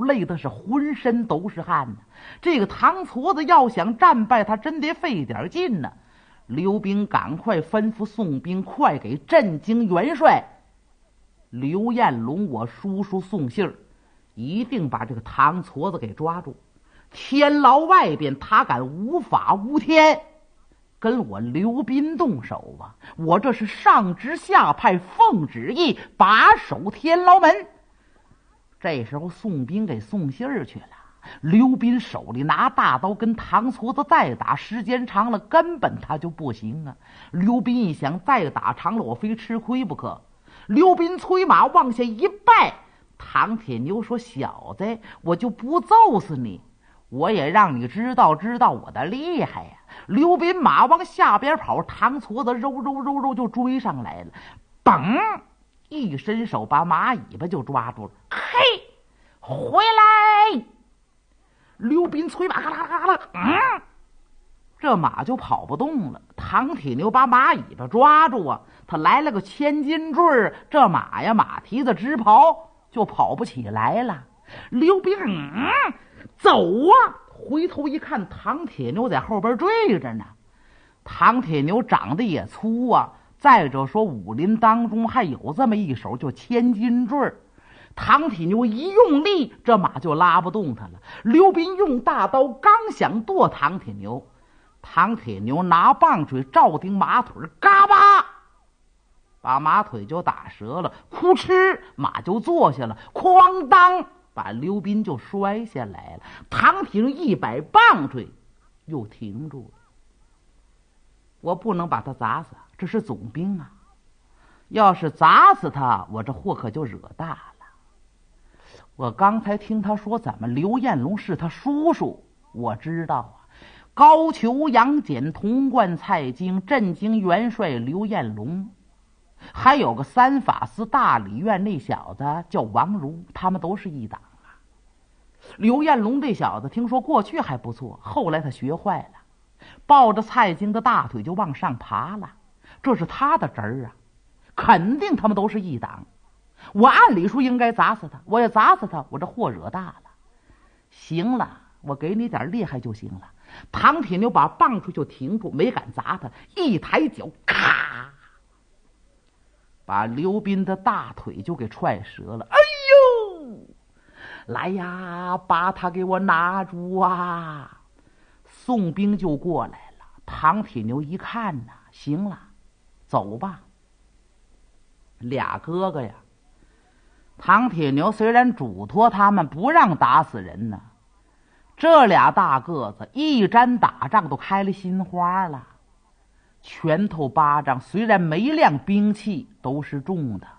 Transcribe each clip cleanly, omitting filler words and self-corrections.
累的是浑身都是汗呢。这个唐矬子要想战败，他真得费点劲呢。刘斌赶快吩咐宋兵，快给镇京元帅刘彦龙我叔叔送信儿，一定把这个唐矬子给抓住。天牢外边他敢无法无天跟我刘斌动手啊！我这是上旨下派，奉旨意把守天牢门。这时候宋兵给送信儿去了，刘斌手里拿大刀跟唐矬子再打，时间长了根本他就不行啊。刘斌一想，再打长了我非吃亏不可。刘斌催马往下一拜，唐铁牛说：“小子，我就不揍死你，我也让你知道我的厉害呀！”刘斌马往下边跑，唐矬子肉就追上来了，嘣一伸手把马尾巴就抓住了。嘿，回来！刘斌催马，嘎啦嘎啦，这马就跑不动了。唐铁牛把马尾巴抓住啊，他来了个千斤坠，这马呀马蹄子直跑，就跑不起来了。刘斌走啊！回头一看，唐铁牛在后边追着呢。唐铁牛长得也粗啊，再者说武林当中还有这么一手，就千斤坠。唐铁牛一用力，这马就拉不动他了。刘斌用大刀刚想剁唐铁牛，唐铁牛拿棒槌照顶马腿，嘎巴把马腿就打折了，哭哧马就坐下了，哐当把刘斌就摔下来了。唐铁牛一摆棒槌又停住了。我不能把他砸死，这是总兵啊，要是砸死他，我这祸可就惹大了。我刚才听他说咱们刘彦龙是他叔叔，我知道啊，高俅、杨戬、童贯、蔡京、镇京元帅刘彦龙，还有个三法司大理院那小子叫王儒，他们都是一党啊。刘彦龙这小子听说过去还不错，后来他学坏了，抱着蔡京的大腿就往上爬了，这是他的侄儿啊，肯定他们都是一党。我按理说应该砸死他，我也砸死他，我这祸惹大了。行了，我给你点厉害就行了。唐铁牛把棒槌就停住，没敢砸他，一抬脚咔把刘斌的大腿就给踹折了。哎呦，来呀，把他给我拿住啊！宋兵就过来了。唐铁牛一看呐，行了，走吧。俩哥哥呀，唐铁牛虽然嘱托他们不让打死人呢，这俩大个子一沾打仗都开了心花了，拳头巴掌虽然没亮兵器都是重的，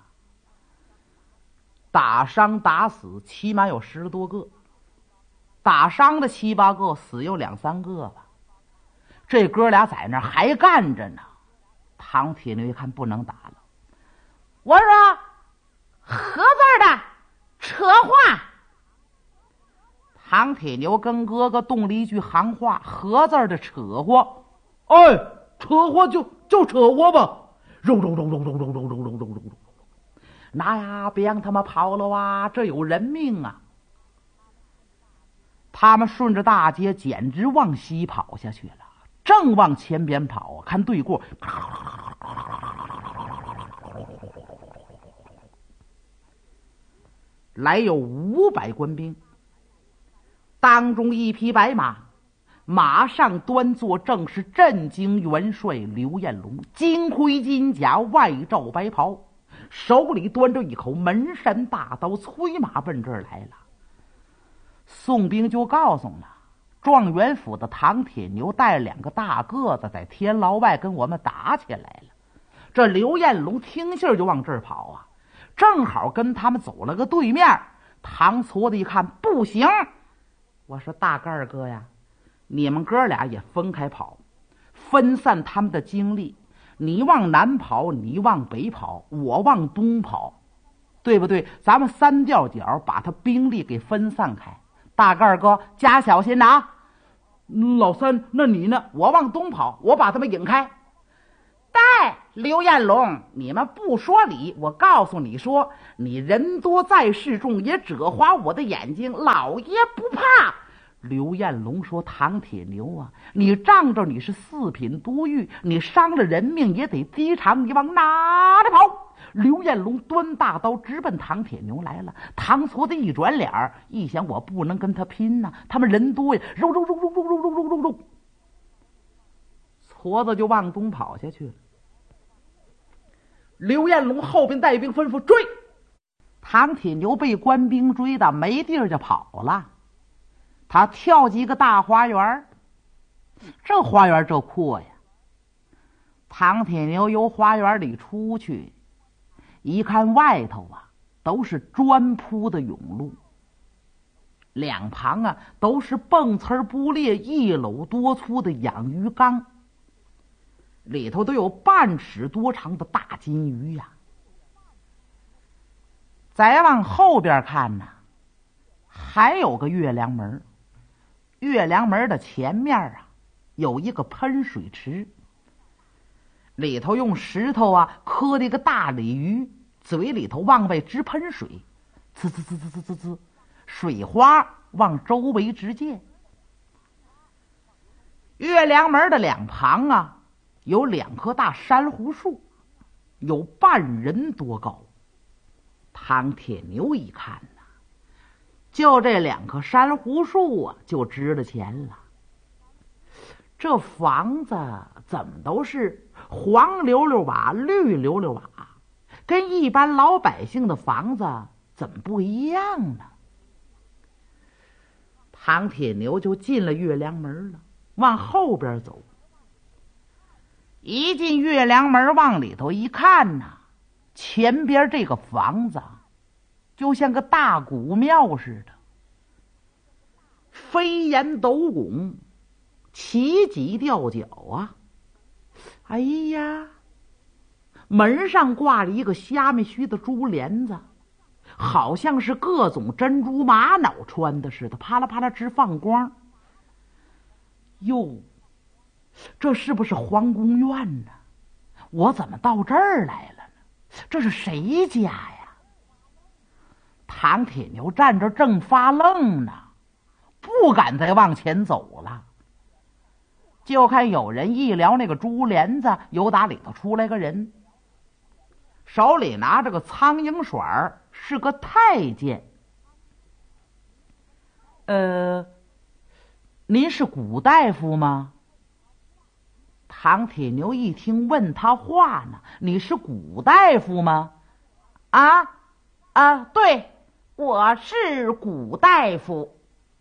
打伤打死起码有10多个，打伤的7、8个，死有2、3个吧。这哥俩在那儿还干着呢。唐铁牛一看不能打了，我说何字的扯话。唐铁牛跟哥哥动了一句行话，何字的扯话。哎，扯话就扯话吧，肉，那呀别让他们跑了啊，这有人命啊。他们顺着大街简直往西跑下去了，正往前边跑啊，看对过来有500官兵，当中一匹白马，马上端坐正是镇京元帅刘彦龙，金盔金甲，外罩白袍，手里端着一口门山大刀，催马奔这儿来了。宋兵就告诉了状元府的唐铁牛带2个大个子在天牢外跟我们打起来了。这刘彦龙听信就往这儿跑啊，正好跟他们走了个对面。唐矬子一看不行，我说大个儿哥呀，你们哥俩也分开跑，分散他们的精力，你往南跑，你往北跑，我往东跑，对不对？咱们3调角把他兵力给分散开。大个儿哥加小心啊！老三，那你呢？我往东跑，我把他们引开。带刘彦龙，你们不说理，我告诉你说，你人多在势众，也折花我的眼睛，老爷不怕。刘彦龙说：“唐铁牛啊，你仗着你是四品都尉，你伤了人命也得低偿，你往哪里跑？”刘彦龙端大刀直奔唐铁牛来了。唐矬子一转脸，一想我不能跟他拼呐，他们人多呀，肉，矬子就往东跑下去了。刘彦龙后边带兵吩咐追，唐铁牛被官兵追的没地儿就跑了。他跳进一个大花园，这花园这阔呀。唐铁牛由花园里出去，一看外头啊都是砖铺的甬路，两旁啊都是蹦刺不裂1篓多粗的养鱼缸，里头都有半尺多长的大金鱼呀。再往后边看呢，还有个月亮门。月亮门的前面啊有一个喷水池，里头用石头啊刻了一个大鲤鱼，嘴里头往外直喷水，呲呲呲呲呲呲呲，水花往周围直溅。月亮门的两旁啊有2棵大珊瑚树，有半人多高。唐铁牛一看呐，就这2棵珊瑚树啊就值了钱了。这房子怎么都是黄溜溜瓦绿溜溜瓦，跟一般老百姓的房子怎么不一样呢？唐铁牛就进了月亮门了，往后边走。一进月亮门往里头一看呐，前边这个房子就像个大古庙似的，飞檐斗拱，奇脊吊脚啊！哎呀，门上挂着一个虾米须的珠帘子，好像是各种珍珠玛瑙穿的似的，啪啦啪啦直放光。哟，这是不是皇宫院呢？我怎么到这儿来了呢？这是谁家呀？唐铁牛站着正发愣呢，不敢再往前走了。就看有人一撩那个珠帘子，有打里头出来个人，手里拿着个苍蝇甩儿，是个太监。您是古大夫吗？唐铁牛一听问他话呢，你是古大夫吗？对，我是古大夫。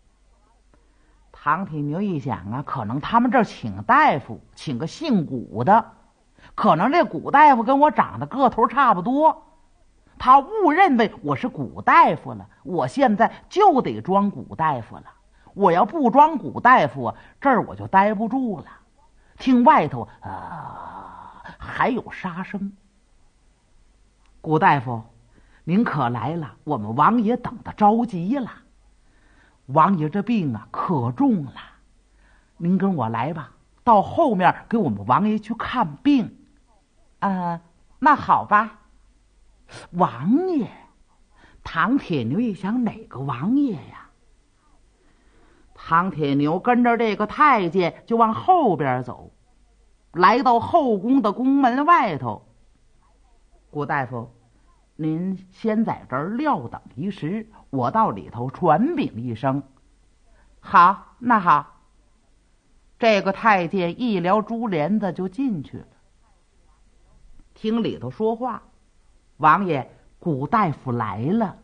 唐铁牛一想啊，可能他们这儿请大夫，请个姓古的，可能这古大夫跟我长得个头差不多，他误认为我是古大夫了。我现在就得装古大夫了，我要不装古大夫啊，这儿我就待不住了。听外头还有杀声。古大夫，您可来了，我们王爷等得着急了。王爷这病啊可重了，您跟我来吧，到后面给我们王爷去看病。那好吧。王爷？唐铁牛一想，哪个王爷呀？唐铁牛跟着这个太监就往后边走，来到后宫的宫门外头。古大夫，您先在这儿撂等一时，我到里头传禀一声。好，那好。这个太监一撩珠帘子就进去了，听里头说话：王爷，古大夫来了。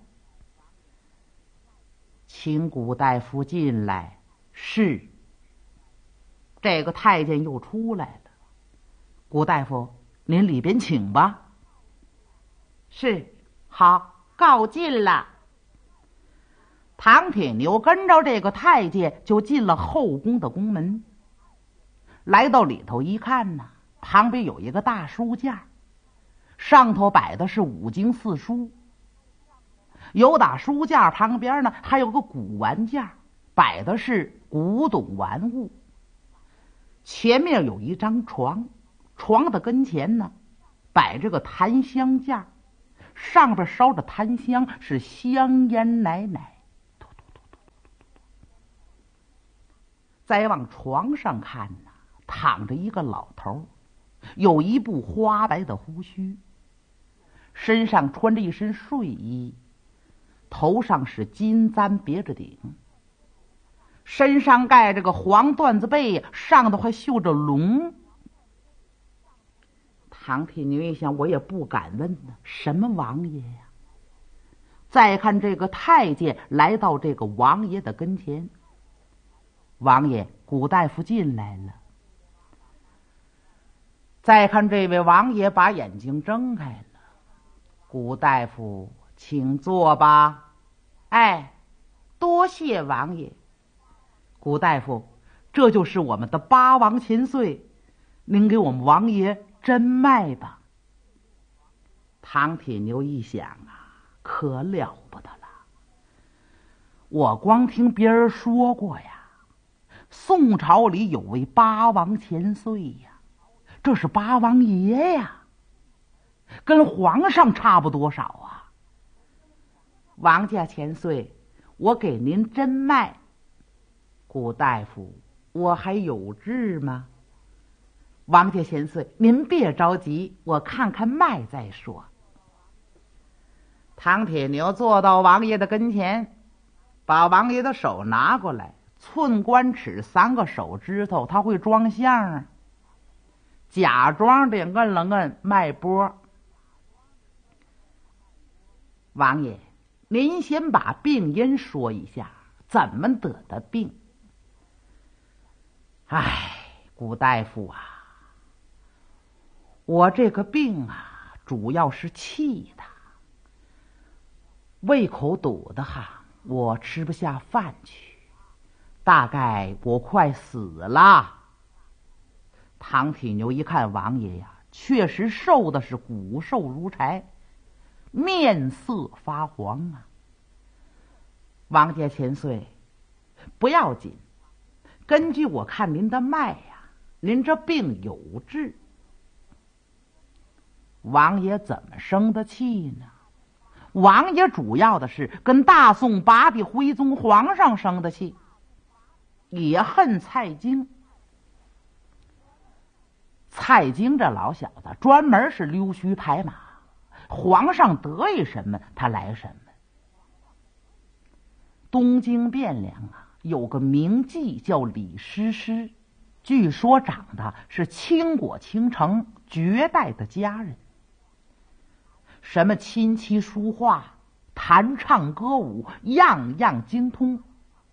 请古大夫进来。是。这个太监又出来了。古大夫，您里边请吧。是。好，告进了。唐铁牛跟着这个太监就进了后宫的宫门。来到里头一看呢，旁边有一个大书架，上头摆的是5经4书。有打书架旁边呢还有个古玩架，摆的是古董玩物。前面有一张床，床的跟前呢摆这个檀香架，上边烧着檀香，是香烟奶奶。再往床上看呢，躺着一个老头，有一部花白的胡须，身上穿着一身睡衣，头上是金簪别着顶，身上盖着个黄缎子被，上头还绣着龙。唐铁牛一想，我也不敢问呢，什么王爷呀？再看这个太监来到这个王爷的跟前，王爷，古大夫进来了。再看这位王爷把眼睛睁开了，古大夫请坐吧。哎，多谢王爷。古大夫，这就是我们的八王千岁，您给我们王爷诊脉吧。唐铁牛一想啊，可了不得了，我光听别人说过呀，宋朝里有位八王千岁呀，这是八王爷呀，跟皇上差不多少啊。王家千岁，我给您诊脉。古大夫，我还有治吗？王家千岁，您别着急，我看看脉再说。唐铁牛坐到王爷的跟前，把王爷的手拿过来，寸关尺3个手指头，他会装相啊，假装的摁了摁脉波。王爷，您先把病因说一下，怎么得的病？哎，古大夫啊，我这个病啊，主要是气的，胃口堵得很，我吃不下饭去，大概我快死了。唐铁牛一看王爷呀，确实瘦的是骨瘦如柴，面色发黄啊。王家千岁，不要紧，根据我看您的脉呀，您这病有治。王爷怎么生的气呢？王爷主要的是跟大宋八帝徽宗皇上生的气，也恨蔡京。蔡京这老小子专门是溜须拍马，皇上得意什么他来什么。东京汴梁啊，有个名妓叫李师师，据说长得是倾国倾城绝代的佳人，什么琴棋书画、弹唱歌舞，样样精通。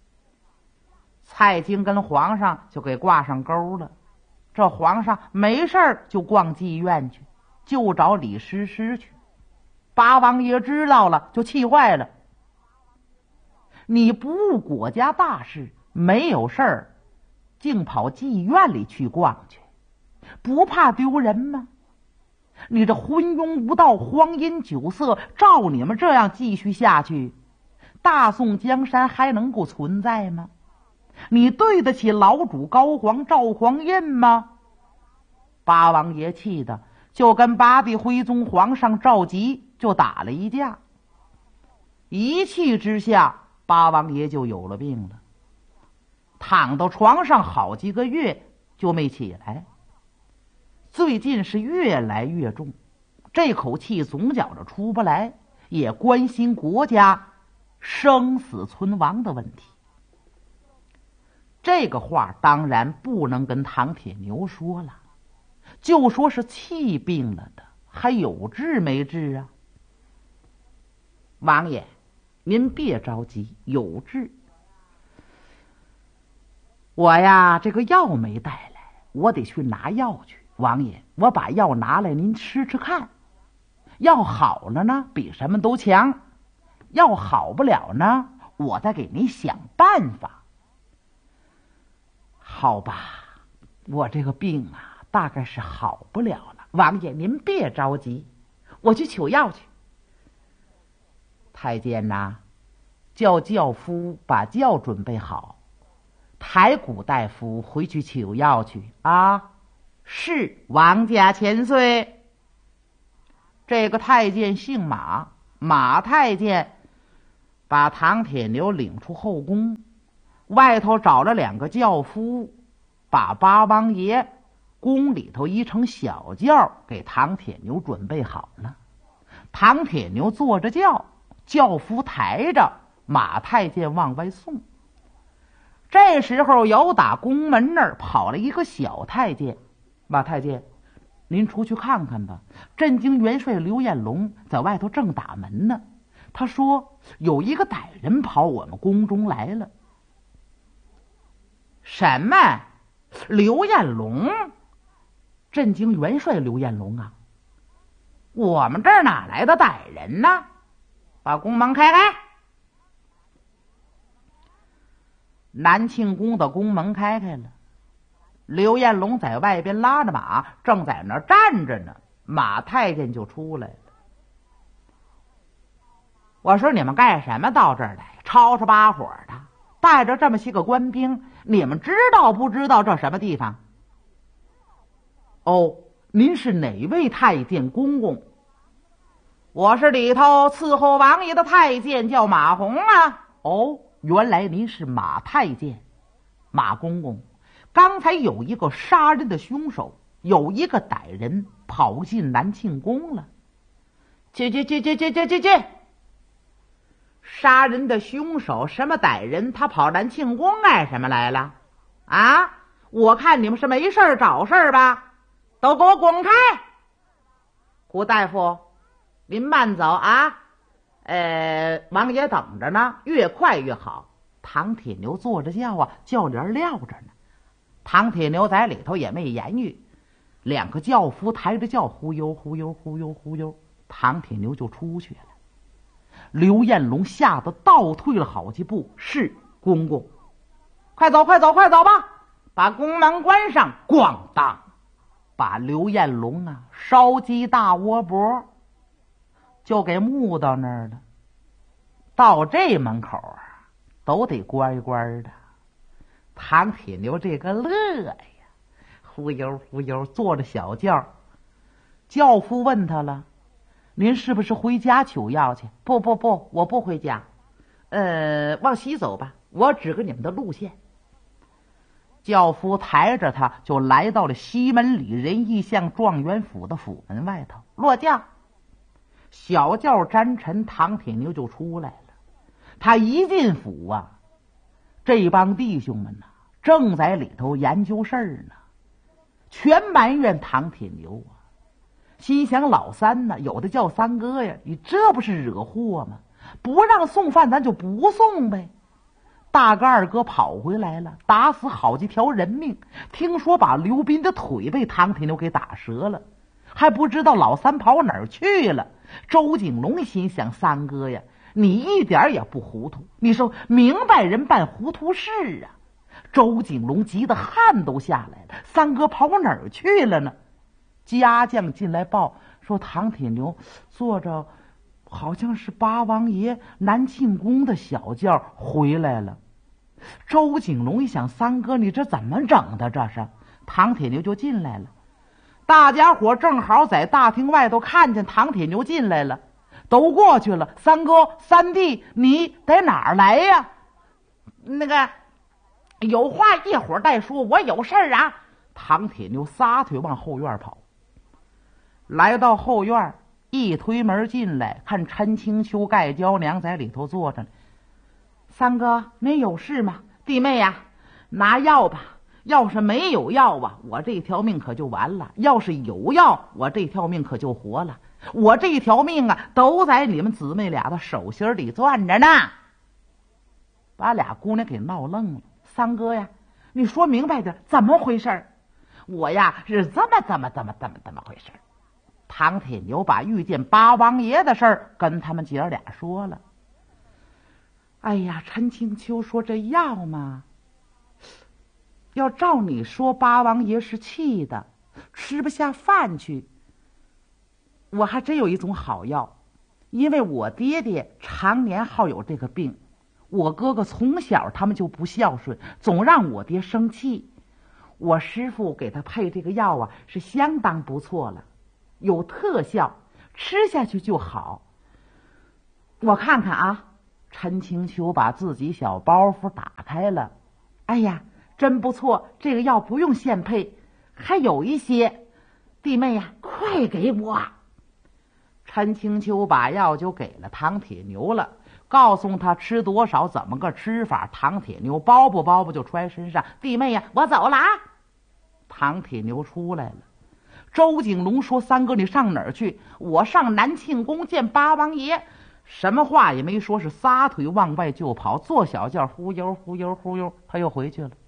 蔡京跟皇上就给挂上钩了，这皇上没事儿就逛妓院去，就找李师师去。八王爷知道了就气坏了，你不务国家大事，没有事儿竟跑妓院里去逛去，不怕丢人吗？你这昏庸无道、荒淫酒色，照你们这样继续下去，大宋江山还能够存在吗？你对得起老主高皇赵匡胤吗？八王爷气的就跟八帝徽宗皇上赵佶就打了一架，一气之下，八王爷就有了病了，躺到床上好几个月就没起来，最近是越来越重，这口气总觉着出不来，也关心国家生死存亡的问题。这个话当然不能跟唐铁牛说了，就说是气病了的，还有治没治啊？王爷，您别着急，有治。我呀，这个药没带来，我得去拿药去。王爷，我把药拿来，您吃吃看。药好了呢，比什么都强；药好不了呢，我再给您想办法。好吧，我这个病啊，大概是好不了了。王爷，您别着急，我去取药去。太监呐，叫轿夫把轿准备好，抬古大夫回去取药去啊。是王家千岁。 这个太监姓马，马太监把唐铁牛领出后宫，外头找了2个轿夫，把八王爷宫里头一乘小轿给唐铁牛准备好了。唐铁牛坐着轿，轿夫抬着，马太监往外送。这时候有打宫门那儿跑了一个小太监，马太监，您出去看看吧，镇京元帅刘彦龙在外头正打门呢。他说有一个歹人跑我们宫中来了。什么？刘彦龙？镇京元帅刘彦龙啊？我们这儿哪来的歹人呢？把宫门开开。南庆宫的宫门开开了，刘彦龙在外边拉着马，正在那儿站着呢。马太监就出来了。我说你们干什么到这儿来？吵吵把火的，带着这么些个官兵，你们知道不知道这什么地方？哦，您是哪位太监公公？我是里头伺候王爷的太监，叫马洪啊。哦，原来您是马太监，马公公。刚才有一个杀人的凶手，有一个歹人跑进南庆宫了。去！杀人的凶手什么歹人？他跑南庆宫干什么来了？啊！我看你们是没事找事吧？都给我滚开！胡大夫，您慢走啊！王爷等着呢，越快越好。唐铁牛坐着轿啊，轿帘撂着呢。唐铁牛在里头也没言语，2个轿夫抬着轿，忽悠忽悠忽悠忽悠，唐铁牛就出去了。刘彦龙吓得倒退了好几步。是公公，快走快走快走吧，把宫门关上。咣当，把刘彦龙啊烧鸡大窝脖就给木到那儿了。到这门口啊都得乖乖的。唐铁牛这个乐呀，忽悠忽悠坐着小轿。轿夫问他了，您是不是回家求药去？不，我不回家。往西走吧，我指个你们的路线。轿夫抬着他就来到了西门里仁义巷状元府的府门外头，落轿。小轿沾尘，唐铁牛就出来了。他一进府啊，这帮弟兄们呐，正在里头研究事儿呢，全埋怨唐铁牛啊。心想老三呢，有的叫三哥呀，你这不是惹祸吗？不让送饭咱就不送呗。大哥二哥跑回来了，打死好几条人命，听说把刘斌的腿被唐铁牛给打折了，还不知道老三跑哪儿去了。周景龙心想，三哥呀，你一点也不糊涂，你说明白人办糊涂事啊。周景龙急得汗都下来了，三哥跑哪儿去了呢？家将进来报说，唐铁牛坐着好像是八王爷南庆宫的小轿回来了。周景龙一想，三哥你这怎么整的？这是。唐铁牛就进来了。大家伙正好在大厅外头看见唐铁牛进来了，都过去了。三哥三弟，你在哪儿来呀？那个有话一会儿再说，我有事儿啊。唐铁牛撒腿往后院跑。来到后院，一推门进来，看陈青秋盖娇娘在里头坐着呢。三哥，您有事吗？弟妹呀，拿药吧。要是没有药啊，我这条命可就完了；要是有药，我这条命可就活了。我这条命啊，都在你们姊妹俩的手心里攥着呢。把俩姑娘给闹愣了。三哥呀，你说明白点，怎么回事？我呀是怎么回事？唐铁牛把遇见八王爷的事儿跟他们姐儿俩说了。哎呀，陈青秋说这药嘛，要照你说，八王爷是气的，吃不下饭去。我还真有一种好药，因为我爹爹常年好有这个病，我哥哥从小他们就不孝顺，总让我爹生气。我师傅给他配这个药啊，是相当不错了，有特效， 吃下去就好。我看看啊。陈清秋把自己小包袱打开了，哎呀，真不错，这个药不用现配，还有一些。弟妹呀，快给我！陈清秋把药就给了唐铁牛了，告诉他吃多少，怎么个吃法。唐铁牛包不就揣身上。弟妹呀，我走了啊！唐铁牛出来了。周景龙说：“三哥，你上哪儿去？”我上南庆宫见八王爷。什么话也没说，是撒腿往外就跑，坐小轿忽悠，他又回去了。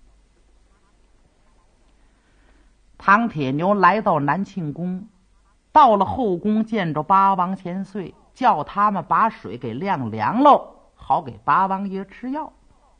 唐铁牛来到南庆宫，到了后宫，见着八王千岁，叫他们把水给晾凉喽，好给八王爷吃药。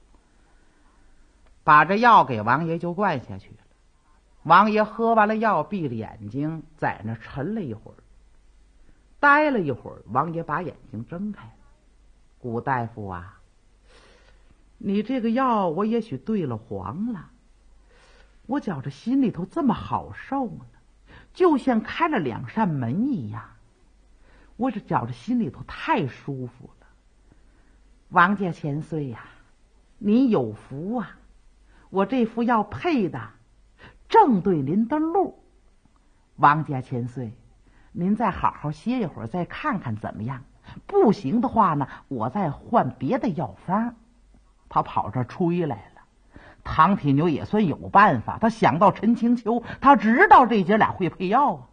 把这药给王爷就灌下去了。王爷喝完了药，闭着眼睛在那沉了一会儿。待了一会儿，王爷把眼睛睁开了。古大夫啊，你这个药我也许兑了黄了，我觉着心里头这么好受呢，就像开了2扇门一样，我这觉着心里头太舒服了。王家千岁呀，您有福啊，我这副药配的正对您的路。王家千岁，您再好好歇一会儿，再看看怎么样？不行的话呢，我再换别的药方。他跑这吹来了。唐铁牛也算有办法，他想到陈清秋，他知道这姐俩会配药啊。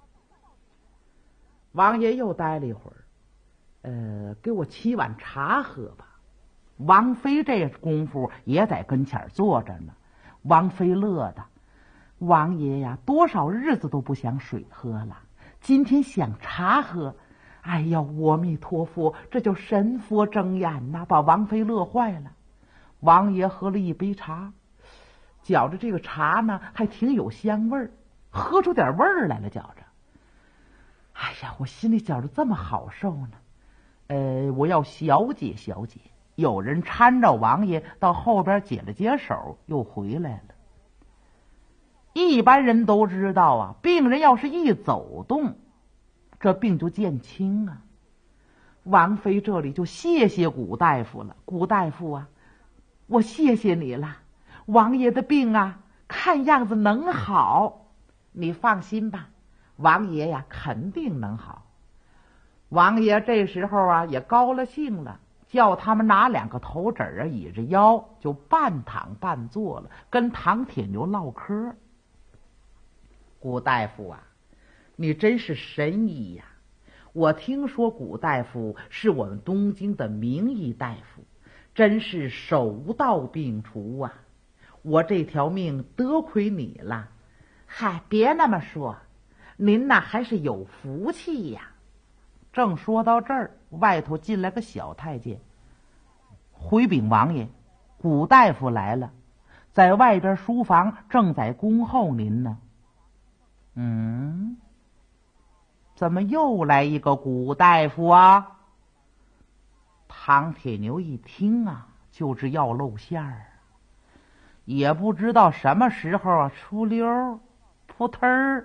王爷又待了一会儿，给我沏碗茶喝吧。王妃这功夫也在跟前坐着呢。王妃乐的，王爷呀，多少日子都不想水喝了，今天想茶喝，哎呀，阿弥陀佛，这叫神佛睁眼呐，把王妃乐坏了。王爷喝了一杯茶，觉着这个茶呢还挺有香味儿，喝出点味儿来了，觉着，哎呀，我心里觉着这么好受呢。我要小姐。有人搀着王爷到后边解了解手，又回来了。一般人都知道啊，病人要是一走动，这病就见轻啊。王妃这里就谢谢古大夫了。古大夫啊，我谢谢你了，王爷的病啊，看样子能好。你放心吧，王爷呀，肯定能好。王爷这时候啊也高了兴了，叫他们拿2个头枕啊，倚着腰就半躺半坐了，跟唐铁牛唠嗑。古大夫啊，你真是神医呀！我听说古大夫是我们东京的名医大夫，真是手到病除啊！我这条命得亏你了。嗨，别那么说，您呐还是有福气呀。正说到这儿，外头进来个小太监，回禀王爷，古大夫来了，在外边书房正在恭候您呢。怎么又来一个古大夫啊？唐铁牛一听啊，就知要露馅儿，也不知道什么时候啊，出溜扑腾儿，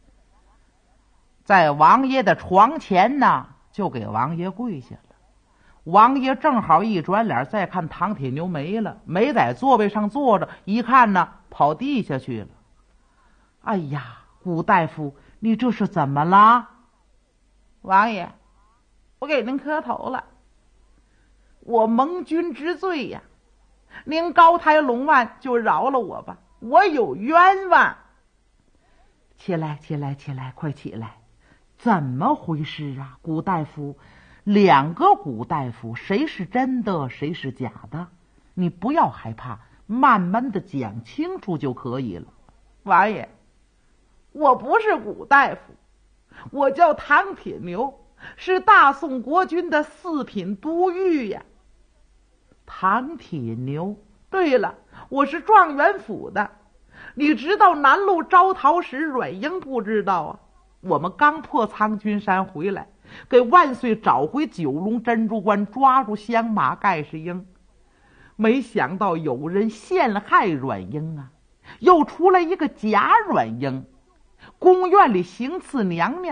在王爷的床前呢，就给王爷跪下了。王爷正好一转脸，再看唐铁牛没了，没在座位上坐着，一看呢，跑地下去了。哎呀，古大夫，你这是怎么了？王爷，我给您磕头了，我蒙君之罪呀，您高抬龙腕就饶了我吧，我有冤枉。起来，快起来！怎么回事啊？古大夫，2个古大夫，谁是真的，谁是假的？你不要害怕，慢慢的讲清楚就可以了。王爷，我不是古大夫，我叫唐铁牛，是大宋国君的4品都御呀。唐铁牛，对了，我是状元府的。你知道南路招桃使阮英不知道啊？我们刚破苍君山回来，给万岁找回九龙珍珠关，抓住香马盖世英，没想到有人陷害阮英啊，又出来一个假阮英，宫院里行刺娘娘，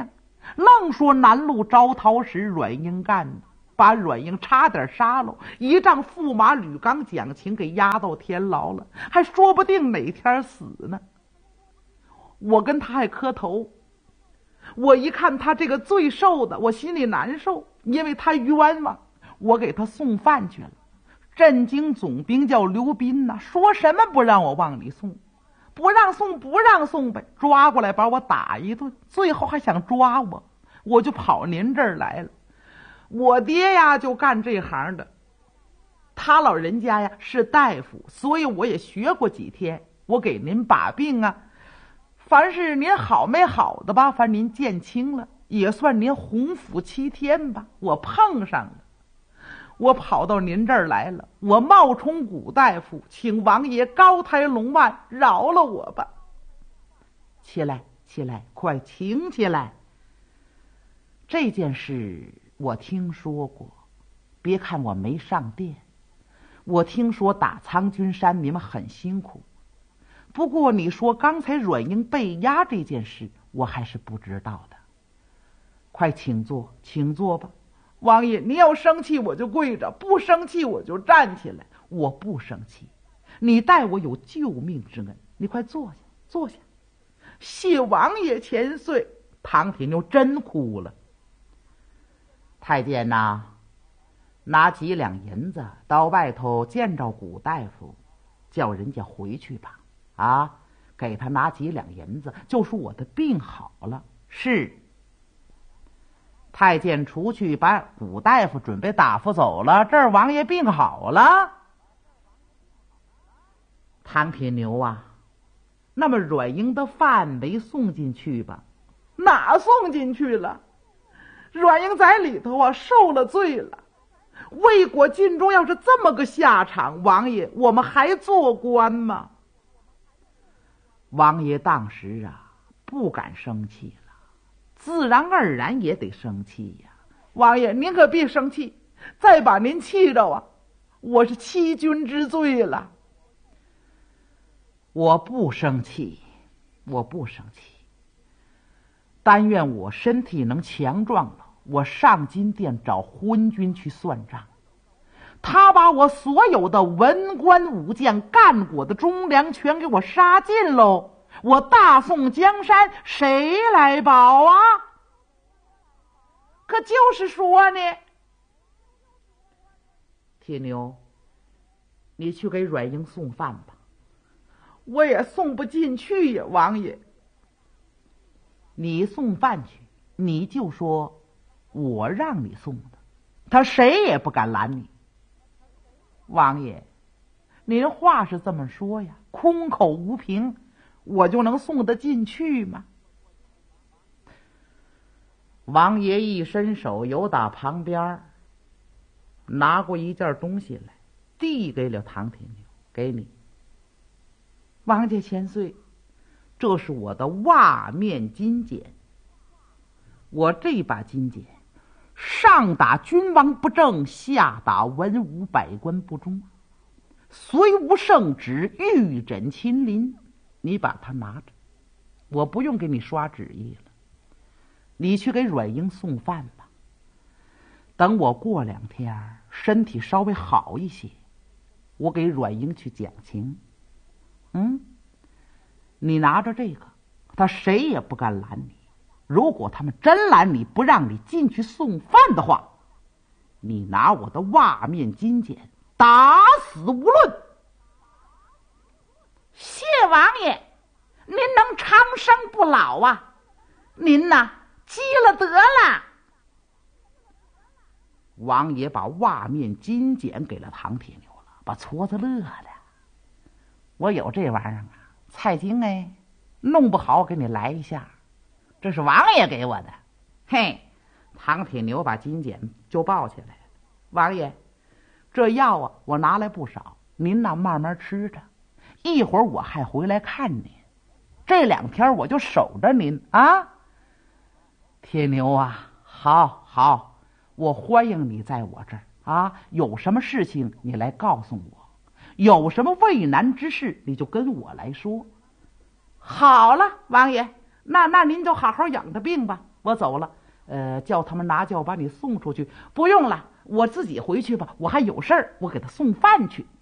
愣说南路招讨使阮英干的，把阮英差点杀了，一仗驸马吕刚蒋勤给押到天牢了，还说不定哪天死呢。我跟他还磕头，我一看他这个罪受的，我心里难受，因为他冤枉，我给他送饭去了。镇京总兵叫刘斌呐，说什么不让我往里送，不让送呗，抓过来把我打一顿，最后还想抓我，我就跑您这儿来了。我爹呀就干这行的，他老人家呀是大夫，所以我也学过几天，我给您把病啊，凡是您好没好的吧，凡您见轻了，也算您洪福7天吧，我碰上了。我跑到您这儿来了，我冒充古大夫，请王爷高抬龙腕，饶了我吧。起来，起来，快请起来。这件事我听说过，别看我没上殿，我听说打苍君山你们很辛苦。不过你说刚才阮英被押这件事，我还是不知道的。快请坐，请坐吧。王爷，你要生气我就跪着，不生气我就站起来。我不生气，你待我有救命之恩，你快坐下，坐下。谢王爷千岁。唐铁牛真哭了。太监呐，拿几两银子到外头见着古大夫，叫人家回去吧。啊，给他拿几两银子，就说我的病好了。是。太监出去把古大夫准备打发走了，这儿王爷病好了。唐铁牛啊，那么阮英的饭没送进去吧？哪送进去了？阮英在里头啊受了罪了，为国尽忠，要是这么个下场，王爷我们还做官吗？王爷当时啊不敢生气了，自然而然也得生气呀。王爷您可别生气，再把您气着啊，我是欺君之罪了。我不生气，我不生气，但愿我身体能强壮了，我上金殿找昏君去算账。他把我所有的文官武将干过的忠良全给我杀尽喽，我大宋江山谁来保啊？可就是说呢，铁牛，你去给阮英送饭吧。我也送不进去呀，王爷。你送饭去，你就说我让你送的，他谁也不敢拦你。王爷，您话是这么说呀，空口无凭，我就能送得进去吗？王爷一伸手，由打旁边拿过一件东西来，递给了唐铁牛，给你。王家千岁，这是我的袜面金锏。我这把金锏，上打君王不正，下打文武百官不忠，虽无圣旨，御诊亲临。你把它拿着，我不用给你刷旨意了。你去给阮英送饭吧。等我过2天身体稍微好一些，我给阮英去讲情。你拿着这个，他谁也不敢拦你。如果他们真拦你，不让你进去送饭的话，你拿我的袜面金锏打死无论。谢王爷，您能长生不老啊，您呐积了德了。王爷把袜面金锏给了唐铁牛了，把矬子乐的。我有这玩意儿啊，菜精哎，弄不好给你来一下，这是王爷给我的。嘿，唐铁牛把金锏就抱起来了。王爷，这药啊我拿来不少，您呐慢慢吃着，一会儿我还回来看您，这2天我就守着您啊。铁牛啊，好好，我欢迎你在我这儿啊，有什么事情你来告诉我，有什么畏难之事你就跟我来说。好了，王爷，那您就好好养着病吧， 我走了。叫他们拿轿把你送出去。不用了，我自己回去吧，我还有事儿，我给他送饭去。